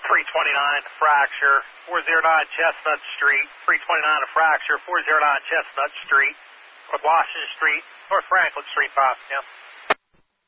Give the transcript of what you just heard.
329 to Fracture, 409 Chestnut Street, 329 to Fracture, 409 Chestnut Street, North Washington Street, North Franklin Street, Potsdam.